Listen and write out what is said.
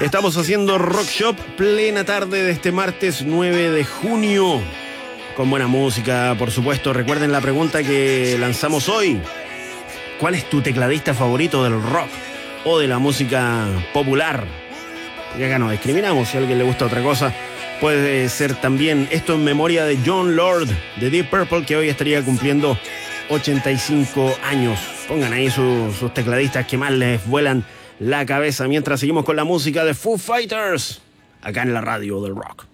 Estamos haciendo Rock Shop plena tarde de este martes 9 de junio. Con buena música, por supuesto. Recuerden la pregunta que lanzamos hoy. ¿Cuál es tu tecladista favorito del rock o de la música popular? Y acá no discriminamos. Si a alguien le gusta otra cosa, puede ser también esto en memoria de Jon Lord de Deep Purple, que hoy estaría cumpliendo 85 años. Pongan ahí sus tecladistas que más les vuelan la cabeza mientras seguimos con la música de Foo Fighters acá en la radio del rock.